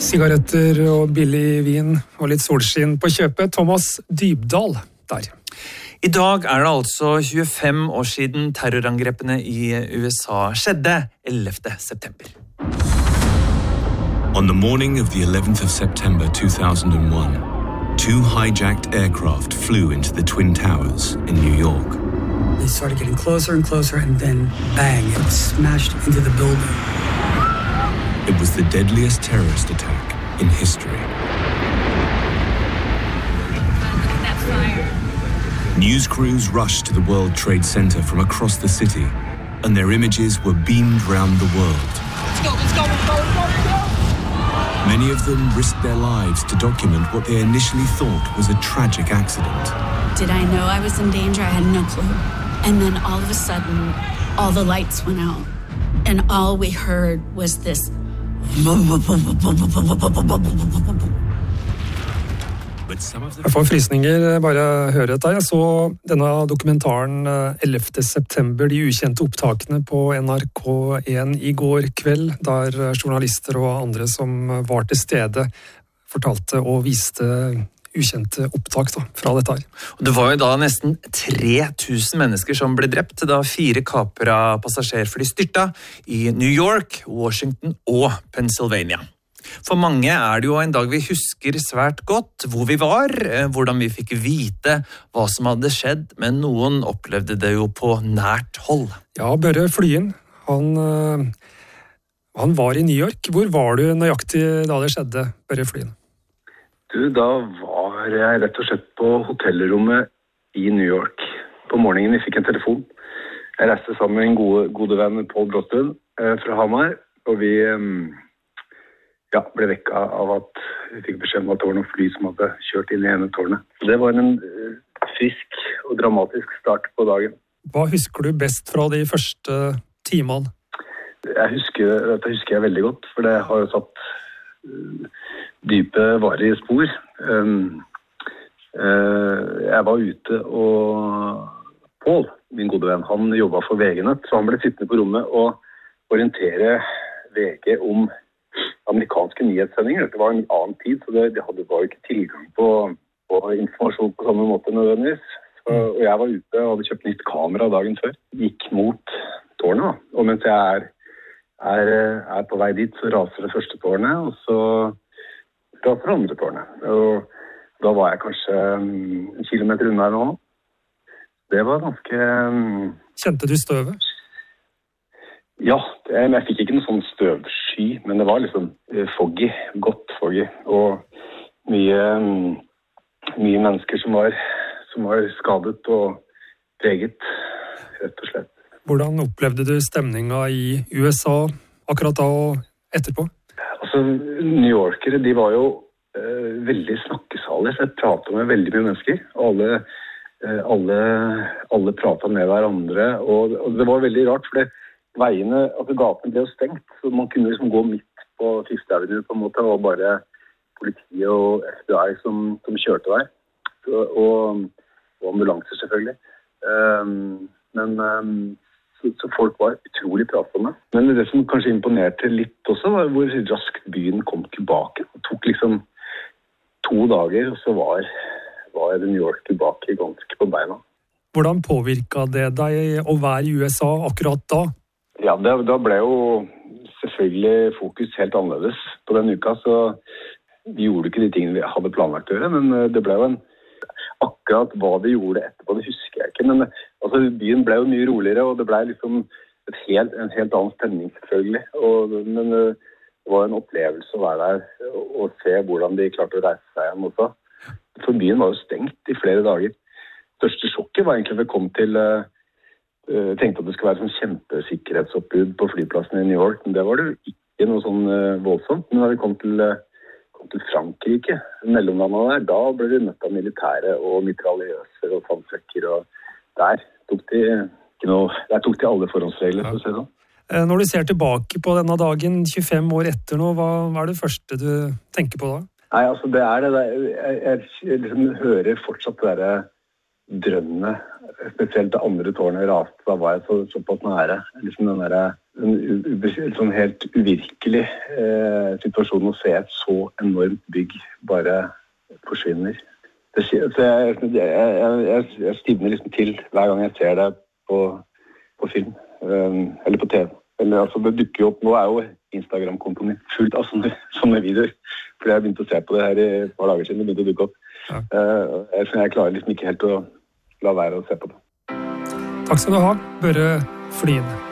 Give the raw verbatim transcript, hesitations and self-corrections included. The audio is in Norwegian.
Sigaretter og billig vin og litt solskinn på kjøpet. Thomas Dybdahl der. I dag er det altså tjuefem år siden terrorangrepene i U S A skjedde ellevte september. On the morning of the eleventh of September two thousand one, two hijacked aircraft flew into the Twin Towers in New York. They started getting closer and closer and then bang, it smashed into the building. It was the deadliest terrorist attack in history. News crews rushed to the World Trade Center from across the city, and their images were beamed round the world. Let's go, let's go, let's go, let's go, let's go! Many of them risked their lives to document what they initially thought was a tragic accident. Did I know I was in danger? I had no clue. And then all of a sudden, all the lights went out, and all we heard was this. Jeg får frysninger bare høre dette. Jeg så denne dokumentaren ellevte september, de ukjente opptakene på N R K en i går kveld, der journalister og andre som var til stede fortalte og viste ukjente opptak da, fra dette her. Det var jo da nesten tre tusen mennesker som ble drept da fire kapra passasjerfly styrta i New York, Washington og Pennsylvania. For mange er det jo en dag vi husker svært godt hvor vi var, hvordan vi fikk vite hva som hadde skjedd, men noen opplevde det jo på nært hold. Ja, Børre Flyen, han, han var i New York. Hvor var du nøyaktig da det skjedde, Børre Flyen? Du, da var jeg rett og slett på hotellrommet i New York. På morgenen vi fikk en telefon. Jeg reiste sammen med en gode, gode venn, Paul Brostøl, fra Hamar, og vi ja, ble vekket av at vi fikk beskjed om at det var noen fly som hadde kjørt inn i ene tårnet. Det var en frisk og dramatisk start på dagen. Hva husker du best fra de første timene? Jeg husker, dette husker jeg veldig godt, for det har jo satt dype varige spor. Um, uh, jeg var ute, og Paul, min gode venn, han jobbet for V G-nett, så han ble sittende på rommet og orientere V G om amerikanske nyhetssendinger. Det var en annen tid, så det, det hadde bare ikke tilgang på, på informasjon på samme måte nødvendigvis. Så, og jeg var ute og hadde kjøpt nytt kamera dagen før. Gikk mot tårnet, og mens jeg er, er, er på vei dit, så raser det første tårnet, og så raser det andre tårnet. Og da var jeg kanskje en kilometer unna nå. Det var ganske... Kjente du støvet? Ja, jeg, jeg fikk ikke noen sånn støvsky, men det var liksom foggy, godt foggy, og mye, mye mennesker som var, som var skadet og preget, rett og slett. Hvordan opplevde du stemninga i U S A akkurat da og etterpå? Altså, New Yorkere, de var jo eh, veldig snakkesalige, så jeg pratet med veldig mye mennesker, og alle, eh, alle, alle pratet med hverandre, og, og det var veldig rart, for det veiene, altså gatene ble jo stengt, så man kunne liksom gå midt på Fifth Avenue på en måte, og bare politiet og F B I som, som kjørte der, så, og, og ambulanser selvfølgelig. Um, men um, så, så folk var utrolig pratsomme. Men det som kanskje imponerte litt også, var hvor raskt byen kom tilbake. Det tok liksom to dager, og så var, var New York tilbake ganske på beina. Hvordan påvirket det deg å være i U S A akkurat da? Ja, det, da ble jo selvfølgelig fokus helt annerledes på den uka, så vi gjorde ikke de tingene vi hadde planlagt å gjøre, men det ble jo en, akkurat hva vi gjorde etterpå, det husker jeg ikke, men altså, byen ble jo mye roligere, og det ble liksom et helt, en helt annen stemning selvfølgelig, og, men det var en opplevelse å være der og, og se hvordan de klarte å reise seg hjem også. For byen var jo stengt i flere dager. Det største sjokket var egentlig at vi kom til... Jeg tenkte at det skulle være sånn kjempesikkerhetsoppbud på flyplassen i New York, men det var det jo ikke noe sånn voldsomt. Men da vi kom til, kom til Frankrike, mellomlandet der, da ble vi møtt av militære og mitraljøser og fanntrekker, og der tok de, ikke noe, der tok de alle forhåndsregler, for å si sånn. Når du ser tilbake på denne dagen, tjuefem år etter nå, hva, hva er det første du tenker på da? Nei, altså det er det der, jeg, jeg, jeg liksom hører fortsatt det der drømmene, spesielt det andre tårnet raste, da var jeg så, såpass nære. Liksom den der en, en sånn helt uvirkelig eh, situasjon å se et så enormt bygg bare forsvinner. Det, så jeg, jeg, jeg, jeg stivner liksom til hver gang jeg ser det på, på film, um, eller på T V. Eller, altså, det dukker jo opp, nå er jo Instagram-kontoen min fullt av sånne, sånne videoer, fordi jeg begynte å se på det her i et par dager siden, det begynte å dukke opp. Ja. Uh, jeg, jeg klarer liksom ikke helt å la være å se på det. Takk skal du ha, Børre Fliene.